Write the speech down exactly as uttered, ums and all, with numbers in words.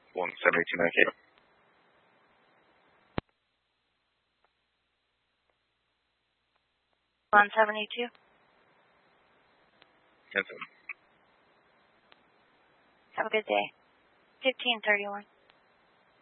one seventy-two Mankato. one seventy-two. Yes, sir. Have a good day. fifteen thirty-one.